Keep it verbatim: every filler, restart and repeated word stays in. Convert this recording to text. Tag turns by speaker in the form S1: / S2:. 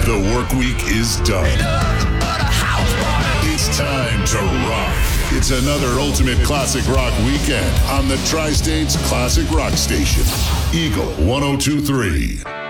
S1: The work week is done. It's time to rock. It's another Ultimate Classic Rock weekend on the Tri-States Classic Rock Station. Eagle one oh two three.